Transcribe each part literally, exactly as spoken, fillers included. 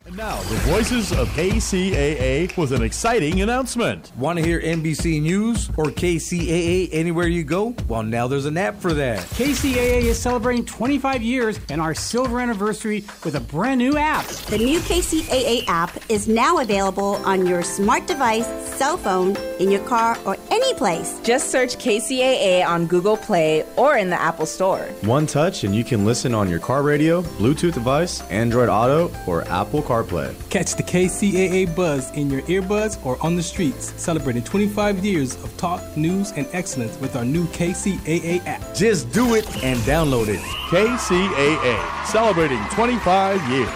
And now, the voices of K C A A with an exciting announcement. Want to hear N B C News or K C A A anywhere you go? Well, now there's an app for that. K C A A is celebrating twenty-five years and our silver anniversary with a brand new app. The new K C A A app is now available on your smart device, cell phone, in your car, or any place. Just search K C A A on Google Play or in the Apple Store. One touch and you can listen on your car radio, Bluetooth device, Android Auto, or Apple CarPlay. Catch the K C A A buzz in your earbuds or on the streets, celebrating twenty-five years of talk, news, and excellence with our new K C A A app. Just do it and download it. K C A A, celebrating twenty-five years.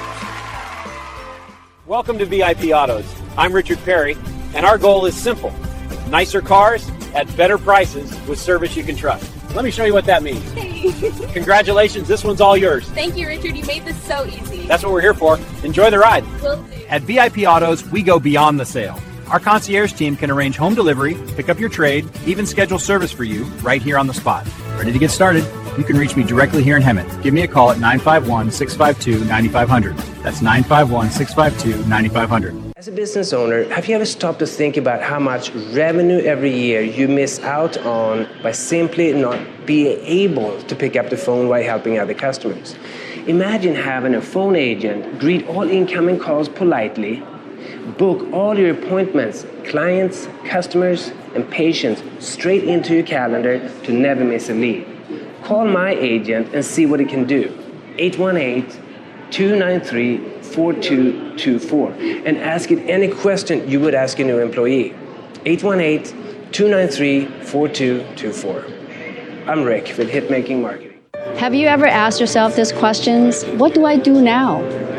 Welcome to V I P Autos. I'm Richard Perry, and our goal is simple. Nicer cars at better prices with service you can trust. Let me show you what that means. Hey. Congratulations, this one's all yours. Thank you, Richard. You made this so easy. That's what we're here for. Enjoy the ride. Will do. At V I P Autos, we go beyond the sale. Our concierge team can arrange home delivery, pick up your trade, even schedule service for you right here on the spot. Ready to get started? You can reach me directly here in Hemet. Give me a call at nine five one, six five two, nine five zero zero. That's nine five one, six five two, nine five zero zero. As a business owner, have you ever stopped to think about how much revenue every year you miss out on by simply not being able to pick up the phone while helping other customers? Imagine having a phone agent greet all incoming calls politely, book all your appointments, clients, customers, and patients straight into your calendar to never miss a lead. Call my agent and see what it can do. eight one eight, two nine three, four two two four and ask it any question you would ask a new employee. eight one eight, two nine three, four two two four. I'm Rick with Hitmaking Marketing. Have you ever asked yourself these questions? What do I do now?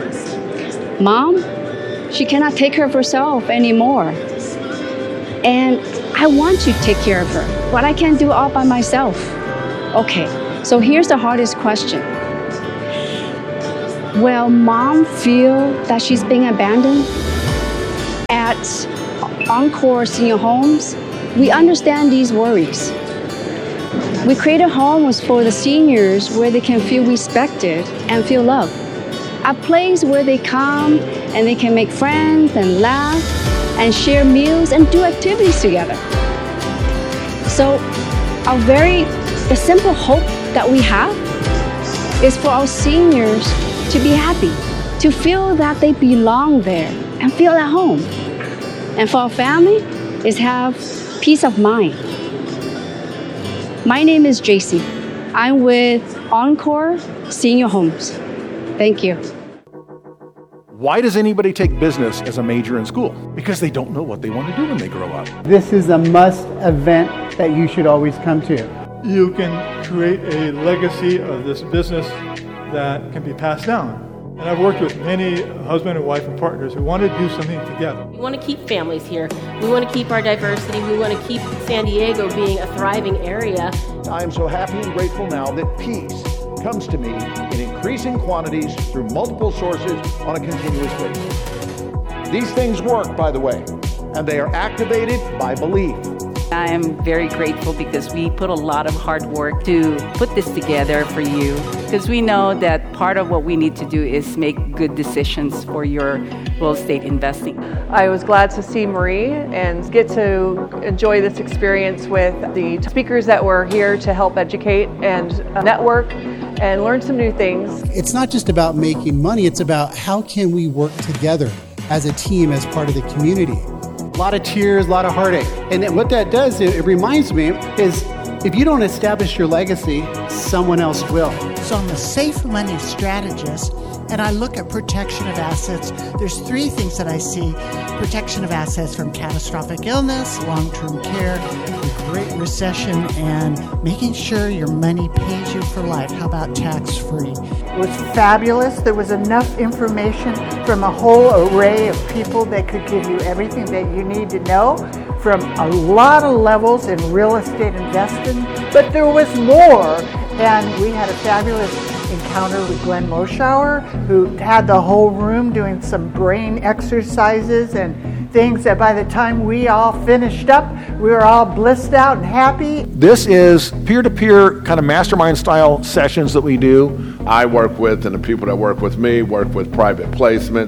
Mom, she cannot take care of herself anymore. And I want to take care of her, but I can't do it all by myself. Okay, so here's the hardest question. Will mom feel that she's being abandoned? At Encore Senior Homes, we understand these worries. We created homes for the seniors where they can feel respected and feel loved. A place where they come and they can make friends and laugh and share meals and do activities together. So our very, the simple hope that we have is for our seniors to be happy, to feel that they belong there and feel at home. And for our family is have peace of mind. My name is J C. I'm with Encore Senior Homes. Thank you. Why does anybody take business as a major in school? Because they don't know what they want to do when they grow up. This is a must event that you should always come to. You can create a legacy of this business that can be passed down. And I've worked with many husband and wife and partners who want to do something together. We want to keep families here. We want to keep our diversity. We want to keep San Diego being a thriving area. I am so happy and grateful now that peace comes to me in increasing quantities through multiple sources on a continuous basis. These things work, by the way, and they are activated by belief. I am very grateful because we put a lot of hard work to put this together for you, because we know that part of what we need to do is make good decisions for your real estate investing. I was glad to see Marie and get to enjoy this experience with the speakers that were here to help educate and network and learn some new things. It's not just about making money, it's about how can we work together as a team, as part of the community. A lot of tears, a lot of heartache. And what that does, it, it reminds me, is if you don't establish your legacy, someone else will. So I'm a safe money strategist, and I look at protection of assets. There's three things that I see. Protection of assets from catastrophic illness, long-term care, the Great Recession, and making sure your money pays you for life. How about tax-free? It was fabulous. There was enough information from a whole array of people that could give you everything that you need to know from a lot of levels in real estate investing. But there was more, and we had a fabulous encounter with Glenn Moschauer, who had the whole room doing some brain exercises and things that by the time we all finished up, we were all blissed out and happy. This is peer-to-peer kind of mastermind style sessions that we do. I work with, and the people that work with me work with private placements.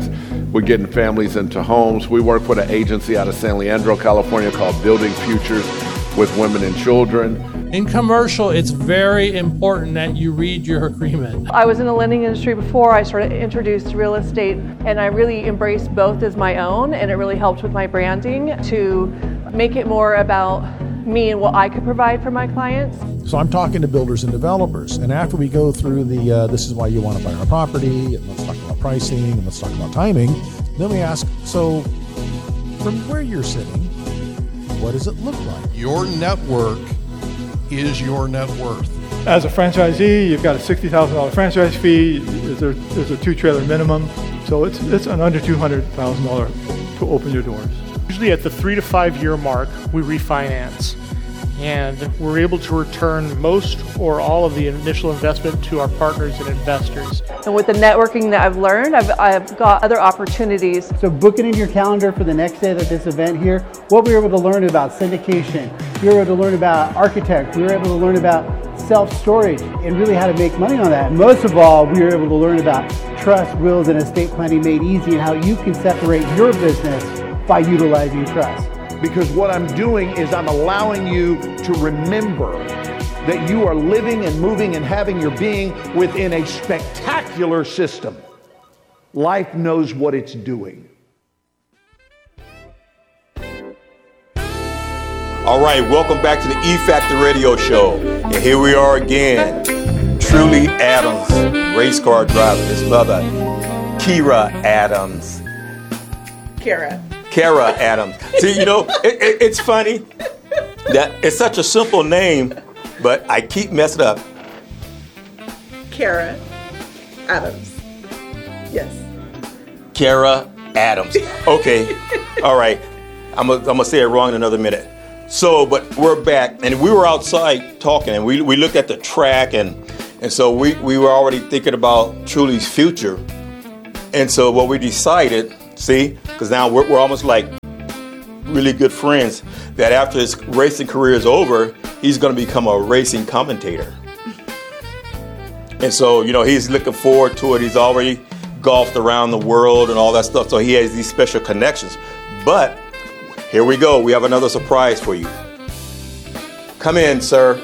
with getting families into homes. We work with an agency out of San Leandro, California called Building Futures with Women and Children. In commercial, it's very important that you read your agreement. I was in the lending industry before I sort of introduced real estate, and I really embraced both as my own, and it really helped with my branding to make it more about me and what I could provide for my clients. So I'm talking to builders and developers, and after we go through the uh, this is why you want to buy our property, and let's talk about pricing, and let's talk about timing, then we ask, so from where you're sitting, what does it look like? Your network is your net worth. As a franchisee, you've got a sixty thousand dollars franchise fee. There's a, there's a two-trailer minimum, so it's it's an under two hundred thousand dollars to open your doors. Usually at the three to five year mark, we refinance, and we're able to return most or all of the initial investment to our partners and investors. And with the networking that I've learned, I've, I've got other opportunities. So book it in your calendar for the next day of this event here. What we were able to learn about syndication, we were able to learn about architect, we were able to learn about self-storage and really how to make money on that. And most of all, we were able to learn about trust, wills, and estate planning made easy and how you can separate your business by utilizing trust. Because what I'm doing is I'm allowing you to remember that you are living and moving and having your being within a spectacular system. Life knows what it's doing. All right, welcome back to the E Factor Radio Show. And here we are again. Truly Adams, race car driver, his mother, Kira Adams. Kara. Kara Adams. See, you know, it, it, it's funny that it's such a simple name, but I keep messing up. Kara Adams. Yes. Kara Adams. Okay. All right. I'm going to say it wrong in another minute. So, but we're back, and we were outside talking, and we we looked at the track, and and so we, we were already thinking about Truly's future. And so what we decided, see, because now we're, we're almost like really good friends, that after his racing career is over, he's going to become a racing commentator. And so, you know, he's looking forward to it. He's already golfed around the world and all that stuff, so he has these special connections. But here we go. We have another surprise for you. Come in, sir.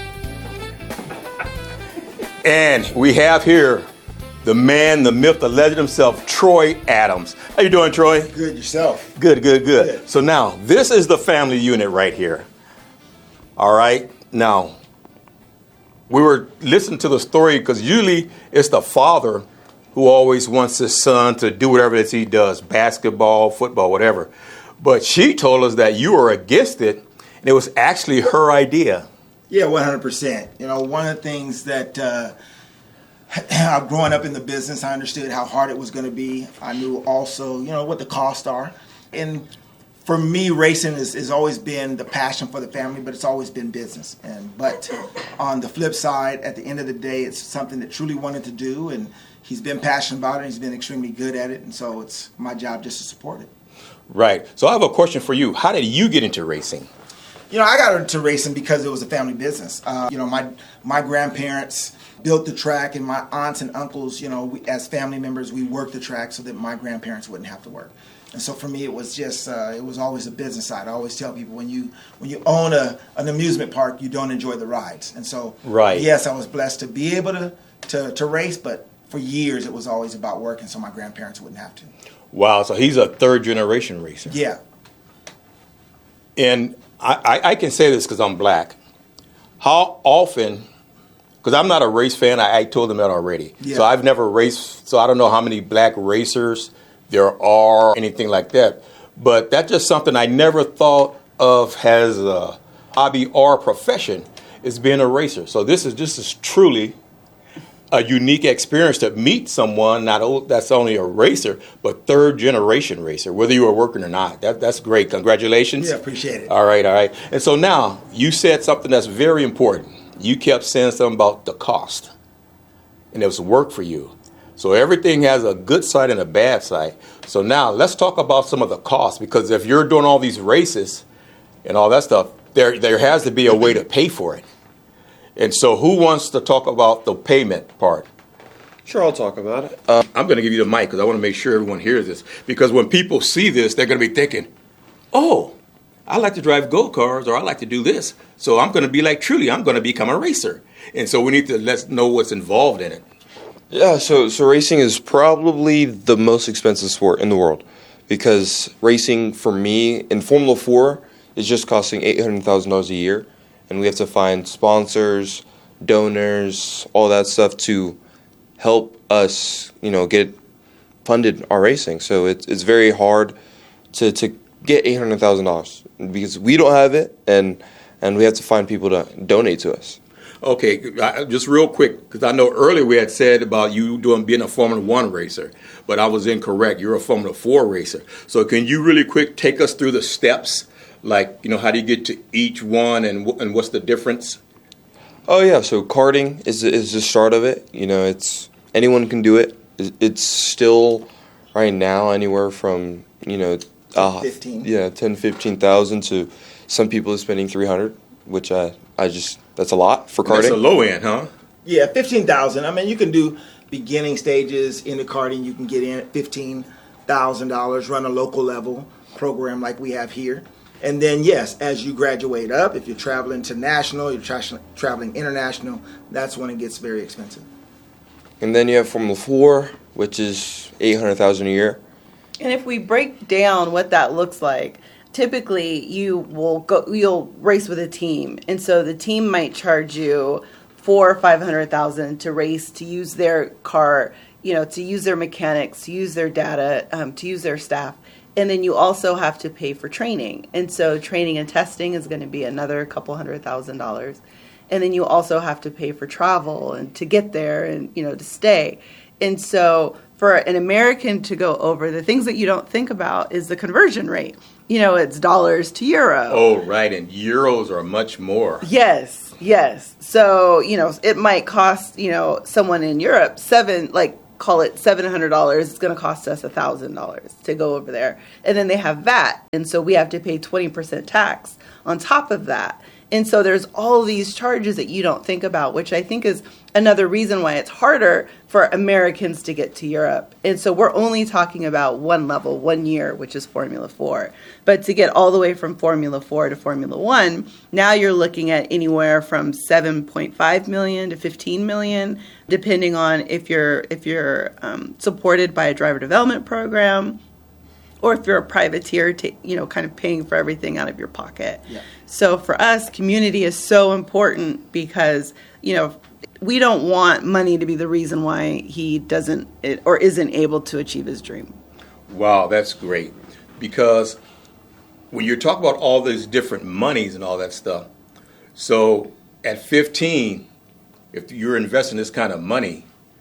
And we have here the man, the myth, the legend himself, Troy Adams. How you doing, Troy? Good, yourself? Good, good, good, Good. So now, this is the family unit right here. All right? Now, we were listening to the story because usually it's the father who always wants his son to do whatever it is he does, basketball, football, whatever. But she told us that you were against it, and it was actually her idea. Yeah, one hundred percent. You know, one of the things that uh, growing up in the business, I understood how hard it was going to be. I knew also, you know, what the costs are. And for me, racing has, has always been the passion for the family, but it's always been business. And But on the flip side, at the end of the day, it's something that Truly wanted to do, and he's been passionate about it, and he's been extremely good at it, and so it's my job just to support it. Right. So I have a question for you. How did you get into racing? You know, I got into racing because it was a family business. Uh, you know, my my grandparents built the track, and my aunts and uncles, you know, we, as family members, we worked the track so that my grandparents wouldn't have to work. And so for me, it was just, uh, it was always a business side. I always tell people when you when you own a an amusement park, you don't enjoy the rides. And so, right. yes, I was blessed to be able to, to, to race, but for years it was always about working so my grandparents wouldn't have to. Wow, so he's a third generation racer. Yeah. And I, I, I can say this because I'm black. How often, because I'm not a race fan, I, I told them that already. Yeah. So I've never raced, so I don't know how many black racers there are, anything like that. But that's just something I never thought of as a hobby or a profession, is being a racer. So this is this is truly a unique experience to meet someone not o- that's only a racer, but third generation racer, whether you are working or not. That, that's great. Congratulations. Yeah, appreciate it. All right, all right. And so now you said something that's very important. You kept saying something about the cost, and it was work for you. So everything has a good side and a bad side. So now let's talk about some of the costs, because if you're doing all these races and all that stuff, there there has to be a way to pay for it. And so who wants to talk about the payment part? Sure, I'll talk about it. Uh, I'm going to give you the mic because I want to make sure everyone hears this. Because when people see this, they're going to be thinking, oh, I like to drive go-karts or I like to do this. So I'm going to be like Truly. I'm going to become a racer. And so we need to let know what's involved in it. Yeah, so, so racing is probably the most expensive sport in the world because racing for me in Formula four is just costing eight hundred thousand dollars a year. And we have to find sponsors, donors, all that stuff to help us, you know, get funded our racing. So it's it's very hard to, to get eight hundred thousand dollars because we don't have it, and and we have to find people to donate to us. Okay, just real quick, because I know earlier we had said about you doing being a Formula One racer, but I was incorrect. You're a Formula Four racer. So can you really quick take us through the steps? Like, you know, how do you get to each one, and and what's the difference? Oh yeah, so karting is is the start of it. You know, it's anyone can do it. It's still right now anywhere from you know, uh, fifteen. Yeah, ten, fifteen thousand to some people are spending three hundred, which I I just that's a lot for karting. That's a low end, huh? Yeah, fifteen thousand. I mean, you can do beginning stages in the karting. You can get in at fifteen thousand dollars. Run a local level program like we have here. And then, yes, as you graduate up, if you're traveling to national, you're tra- traveling international, that's when it gets very expensive. And then you have Formula four, which is eight hundred thousand dollars a year. And if we break down what that looks like, typically you will go, you'll race with a team. And so the team might charge you four or five hundred thousand dollars to race, to use their car, you know, to use their mechanics, to use their data, um, to use their staff. And then you also have to pay for training. And so training and testing is going to be another couple hundred thousand dollars. And then you also have to pay for travel and to get there and, you know, to stay. And so for an American to go over, the things that you don't think about is the conversion rate. You know, it's dollars to euro. Oh, right. And euros are much more. Yes, yes. So, you know, it might cost, you know, someone in Europe seven, like, call it seven hundred dollars, it's going to cost us one thousand dollars to go over there. And then they have V A T, and so we have to pay twenty percent tax on top of that. And so there's all these charges that you don't think about, which I think is another reason why it's harder for Americans to get to Europe. And so we're only talking about one level, one year, which is Formula four. But to get all the way from Formula four to Formula one, now you're looking at anywhere from seven point five million dollars to fifteen million dollars, depending on if you're if you're um, supported by a driver development program, or if you're a privateer, t- you know, kind of paying for everything out of your pocket. Yeah. So for us, community is so important because, you know, we don't want money to be the reason why he doesn't it, or isn't able to achieve his dream. Wow, that's great. Because when you're talking about all these different monies and all that stuff, so at fifteen, if you're investing this kind of money,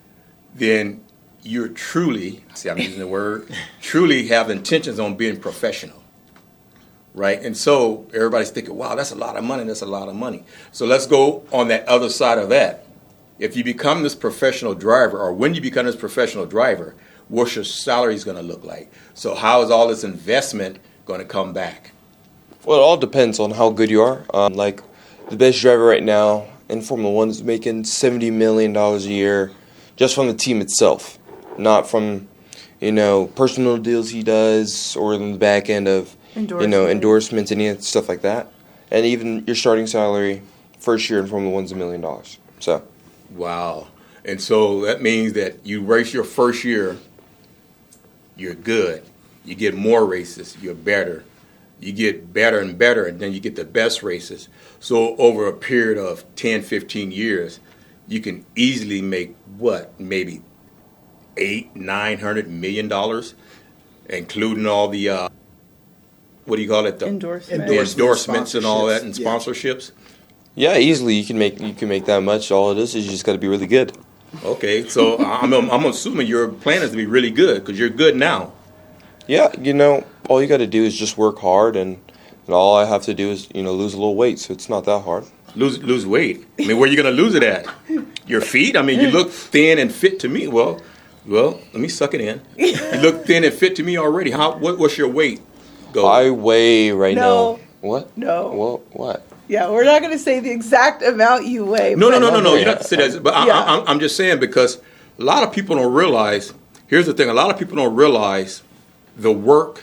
then you're truly, see I'm using the word, truly have intentions on being professional, right? And so everybody's thinking, wow, that's a lot of money, that's a lot of money. So let's go on that other side of that. If you become this professional driver, or when you become this professional driver, what's your salary going to look like? So how is all this investment going to come back? Well, it all depends on how good you are. Um, like the best driver right now in Formula One is making seventy million dollars a year just from the team itself, not from, you know, personal deals he does or in the back end of, you know, endorsements and any stuff like that. And even your starting salary first year in Formula One is a million dollars. So. Wow. And so that means that you race your first year, you're good. You get more races, you're better. You get better and better, and then you get the best races. So over a period of ten, fifteen years, you can easily make, what, maybe eight, nine hundred million dollars, including all the, uh, what do you call it? The endorsements, the endorsements and all that, and sponsorships. Yeah, easily you can make you can make that much. All it is is you just got to be really good. Okay, so I'm I'm assuming your plan is to be really good because you're good now. Yeah, you know, all you got to do is just work hard, and, and all I have to do is, you know, lose a little weight, so it's not that hard. Lose lose weight? I mean, where are you going to lose it at? Your feet? I mean, you look thin and fit to me. Well, well, let me suck it in. You look thin and fit to me already. How? What, what's your weight? Go. I weigh right No. now. What? No. Well, what? Yeah, we're not going to say the exact amount you weigh. No, no, but- no, no, no. You don't have to say that. But I, Yeah. I, I'm, I'm just saying because a lot of people don't realize, here's the thing, a lot of people don't realize the work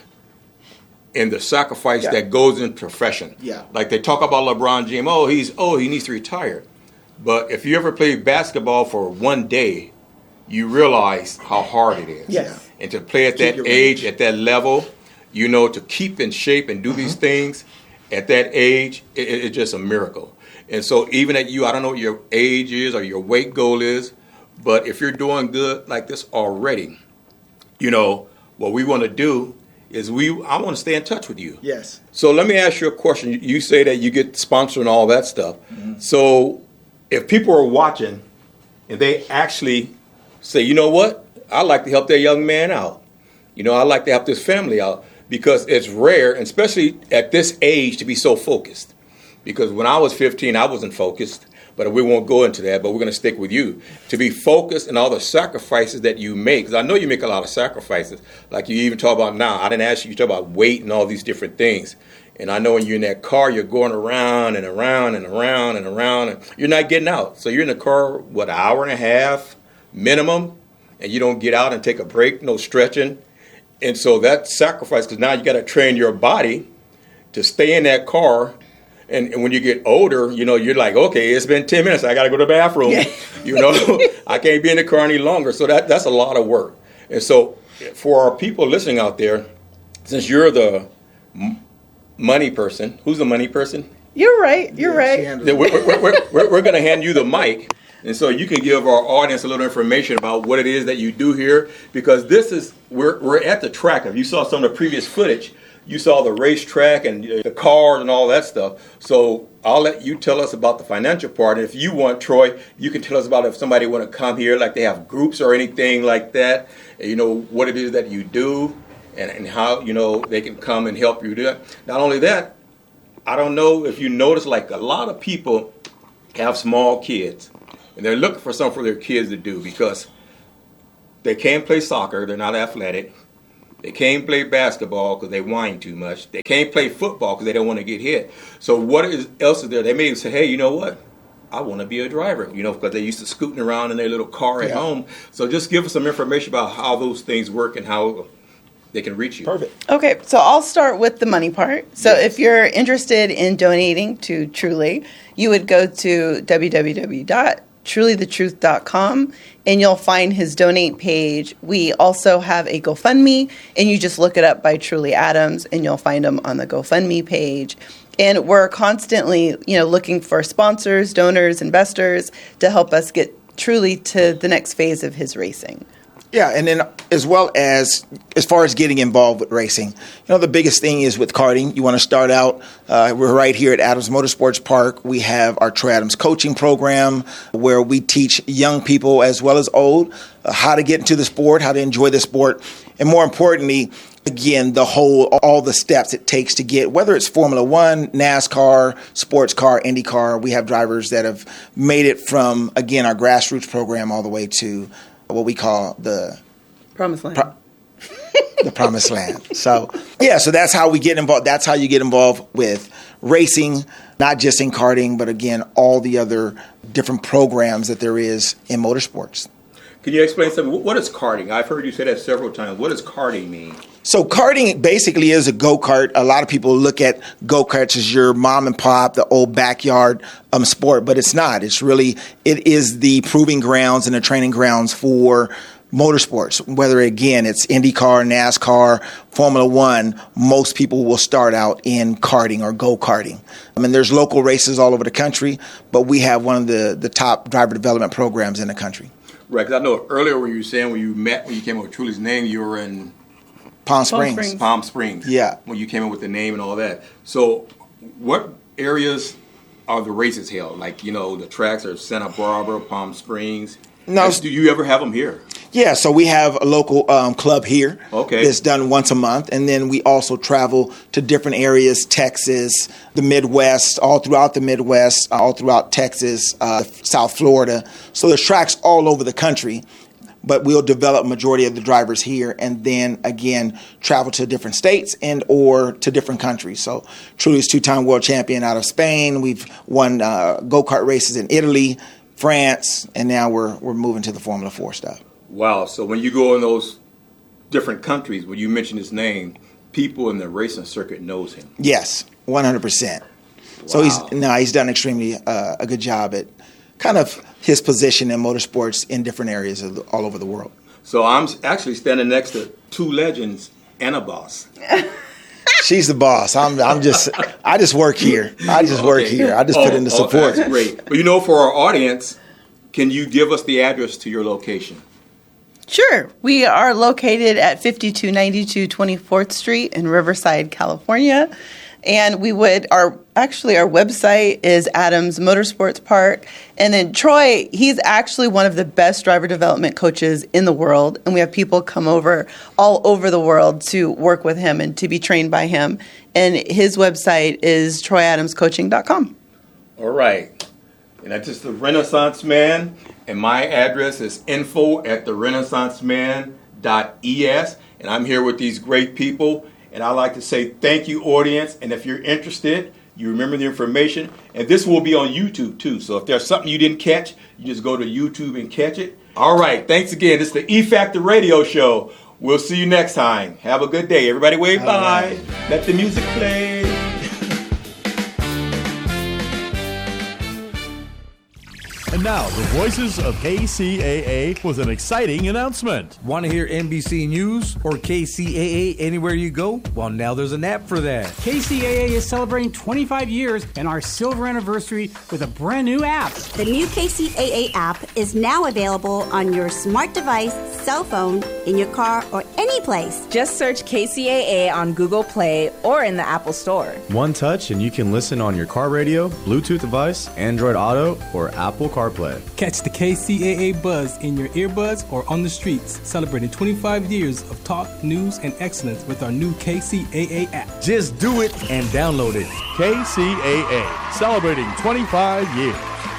and the sacrifice Yeah. that goes in profession. Yeah. Like they talk about LeBron James, oh, he's oh, he needs to retire. But if you ever played basketball for one day, you realize how hard it is. Yes. And to play at Keep that your age, at that level, you know, to keep in shape and do Mm-hmm. these things at that age, it, it- it's just a miracle. And so even at you, I don't know what your age is or your weight goal is, but if you're doing good like this already, you know, what we want to do is we, I want to stay in touch with you. Yes. So let me ask you a question. You- You say that you get sponsored and all that stuff. Mm-hmm. So if people are watching and they actually say, you know what, I'd like to help that young man out. You know, I'd like to help this family out, because it's rare, and especially at this age, to be so focused. Because when I was fifteen, I wasn't focused, but we won't go into that, but we're going to stick with you. To be focused and all the sacrifices that you make, because I know you make a lot of sacrifices, like you even talk about now. I didn't ask you, you talk about weight and all these different things. And I know when you're in that car, you're going around and around and around and around, and you're not getting out. So you're in the car, what, an hour and a half minimum, and you don't get out and take a break, no stretching. And so that sacrifice, because now you got to train your body to stay in that car. And, and when you get older, you know, you're like, okay, it's been ten minutes. I got to go to the bathroom. Yeah. You know, I can't be in the car any longer. So that that's a lot of work. And so for our people listening out there, since you're the m- money person, who's the money person? You're right. You're right. We're, we're, we're, we're, we're going to hand you the mic. And so you can give our audience a little information about what it is that you do here, because this is, we're, we're at the track. If you saw some of the previous footage, you saw the racetrack and the cars and all that stuff. So I'll let you tell us about the financial part. And if you want, Troy, you can tell us about if somebody want to come here, like they have groups or anything like that, and you know, what it is that you do and, and how, you know, they can come and help you do that. Not only that, I don't know if you notice, like a lot of people have small kids. And they're looking for something for their kids to do, because they can't play soccer, they're not athletic. They can't play basketball because they whine too much. They can't play football because they don't want to get hit. So what is, else is there? They may say, hey, you know what? I want to be a driver, you know, because they used to scooting around in their little car at Yeah. home. So just give us some information about how those things work and how they can reach you. Perfect. Okay, so I'll start with the money part. So if you're interested in donating to Truly, you would go to w w w dot truly the truth dot com and you'll find his donate page. We also have a GoFundMe, and you just look it up by Truly Adams and you'll find him on the GoFundMe page. And we're constantly, you know, looking for sponsors, donors, investors to help us get Truly to the next phase of his racing. Yeah, and then as well as as far as getting involved with racing, you know, the biggest thing is with karting. You want to start out. Uh, we're right here at Adams Motorsports Park. We have our Troy Adams coaching program where we teach young people as well as old uh, how to get into the sport, how to enjoy the sport, and more importantly, again, the whole all the steps it takes to get, whether it's Formula One, NASCAR, sports car, IndyCar. We have drivers that have made it from, again, our grassroots program all the way to what we call the Promised Land. Pro- the promised land. So, yeah, so that's how we get involved. That's how you get involved with racing, not just in karting, but again, all the other different programs that there is in motorsports. Can you explain something? What is karting? I've heard you say that several times. What does karting mean? So karting basically is a go-kart. A lot of people look at go-karts as your mom and pop, the old backyard um, sport, but it's not. It's really, it is the proving grounds and the training grounds for motorsports. Whether, again, it's IndyCar, NASCAR, Formula One, most people will start out in karting or go-karting. I mean, there's local races all over the country, but we have one of the, the top driver development programs in the country. Right, because I know earlier when you were saying when you met, when you came up with Truly's name, you were in Palm Springs. Palm Springs. Palm Springs. Yeah. When you came in with the name and all that. So what areas are the races held? Like, you know, the tracks are Santa Barbara, Palm Springs. No. Do you ever have them here? Yeah, so we have a local um, club here. Okay. That's done once a month. And then we also travel to different areas, Texas, the Midwest, all throughout the Midwest, all throughout Texas, uh, South Florida. So there's tracks all over the country. But we'll develop majority of the drivers here and then, again, travel to different states and or to different countries. So Truly's two-time world champion out of Spain. We've won uh, go-kart races in Italy, France, and now we're we're moving to the Formula Four stuff. Wow. So when you go in those different countries, when you mention his name, people in the racing circuit knows him. Yes, one hundred percent. So he's no, he's done extremely uh, a good job at kind of his position in motorsports in different areas of the, all over the world. So I'm actually standing next to two legends and a boss. She's the boss. I'm I'm just I just work here. I just work Okay. here. I just oh, put in the oh, support. That's great. But you know, for our audience, can you give us the address to your location? Sure. We are located at fifty-two ninety-two twenty-fourth Street in Riverside, California. And we would, our actually, our website is Adams Motorsports Park. And then Troy, he's actually one of the best driver development coaches in the world. And we have people come over all over the world to work with him and to be trained by him. And his website is troy adams coaching dot com. All right. And that's just the Renaissance Man. And my address is info at the renaissance man dot e s. And I'm here with these great people. And I'd like to say thank you, audience. And if you're interested, you remember the information. And this will be on YouTube, too. So if there's something you didn't catch, you just go to YouTube and catch it. All right. Thanks again. This is the E-Factor Radio Show. We'll see you next time. Have a good day. Everybody wave All bye. right. Let the music play. And now, the voices of K C A A with an exciting announcement. Want to hear N B C News or K C A A anywhere you go? Well, now there's an app for that. K C A A is celebrating twenty-five years and our silver anniversary with a brand new app. The new K C A A app is now available on your smart device, cell phone, in your car, or any place. Just search K C A A on Google Play or in the Apple Store. One touch and you can listen on your car radio, Bluetooth device, Android Auto, or Apple CarPlay. Catch the K C A A buzz in your earbuds or on the streets, celebrating twenty-five years of talk, news, and excellence with our new K C A A app. Just do it and download it. K C A A, celebrating twenty-five years.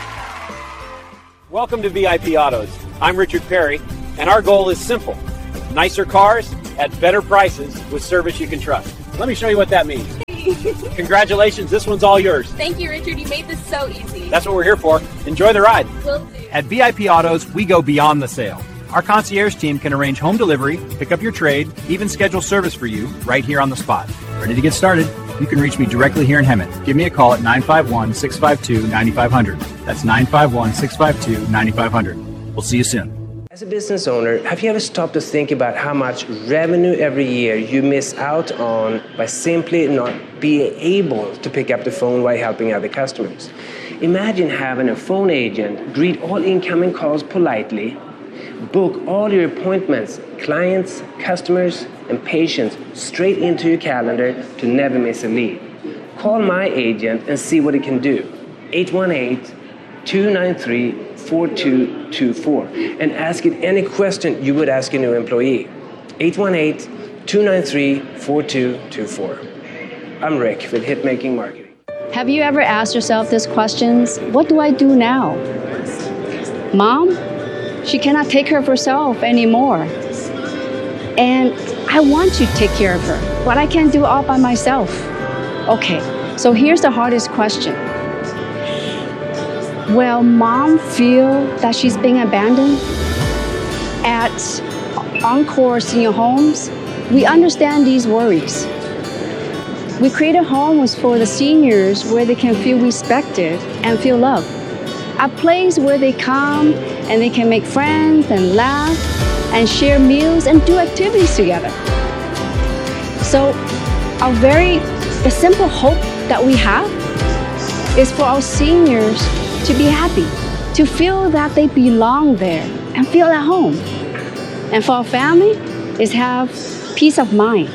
Welcome to V I P Autos. I'm Richard Perry, and our goal is simple. Nicer cars at better prices with service you can trust. Let me show you what that means. Congratulations, this one's all yours. Thank you, Richard. You made this so easy. That's what we're here for. Enjoy the ride. Will do. At V I P Autos, we go beyond the sale. Our concierge team can arrange home delivery, pick up your trade, even schedule service for you right here on the spot. Ready to get started? You can reach me directly here in Hemet. Give me a call at nine five one, six five two, nine five zero zero. That's nine five one, six five two, nine five zero zero. We'll see you soon. As a business owner, have you ever stopped to think about how much revenue every year you miss out on by simply not being able to pick up the phone while helping other customers? Imagine having a phone agent greet all incoming calls politely, book all your appointments, clients, customers, and patients straight into your calendar to never miss a lead. Call my agent and see what it can do. eight one eight, two nine three, four two two four and ask it any question you would ask a new employee. eight one eight, two nine three, four two two four. I'm Rick with Hitmaking Marketing. Have you ever asked yourself these questions? What do I do now? Mom, she cannot take care of herself anymore. And I want to take care of her, but I can't do it all by myself. Okay, so here's the hardest question. Will mom feel that she's being abandoned? At Encore Senior Homes, we understand these worries. We create a homes for the seniors where they can feel respected and feel loved. A place where they come and they can make friends and laugh and share meals and do activities together. So our very, the simple hope that we have is for our seniors to be happy, to feel that they belong there and feel at home. And for our family is have peace of mind.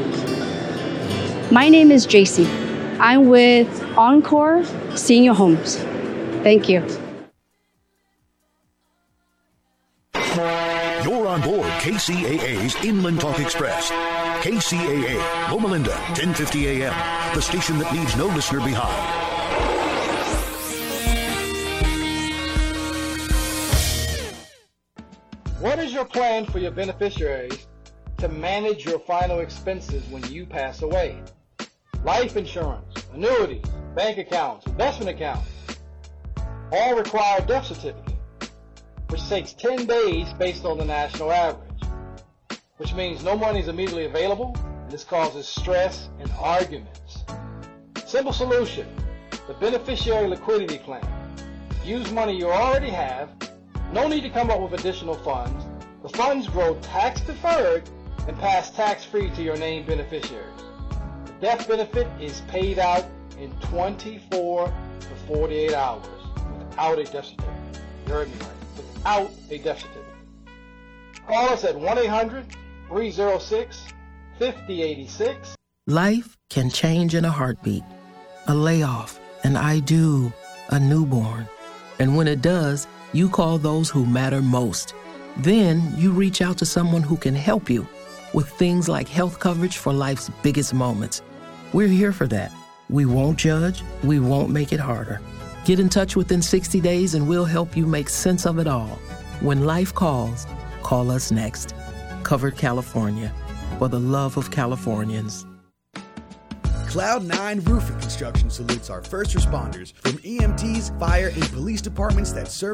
My name is J C. I'm with Encore Senior Homes. Thank you. You're on board K C A A's Inland Talk Express. K C A A, Loma Linda, ten fifty a m, the station that leaves no listener behind. What is your plan for your beneficiaries to manage your final expenses when you pass away? Life insurance, annuities, bank accounts, investment accounts. all require a death certificate, which takes ten days based on the national average, which means no money is immediately available, and this causes stress and arguments. Simple solution, the beneficiary liquidity plan. Use money you already have, no need to come up with additional funds. The funds grow tax deferred and pass tax free to your named beneficiaries. The death benefit is paid out in twenty-four to forty-eight hours without a death certificate. You heard me right, without a death certificate. Call us at one eight hundred, three oh six, five oh eight six. Life can change in a heartbeat. A layoff, an I do, a newborn. And when it does, you call those who matter most. Then you reach out to someone who can help you with things like health coverage for life's biggest moments. We're here for that. We won't judge. We won't make it harder. Get in touch within sixty days and we'll help you make sense of it all. When life calls, call us next. Covered California. For the love of Californians. Cloud nine Roofing Construction salutes our first responders, from E M Ts, fire, and police departments that serve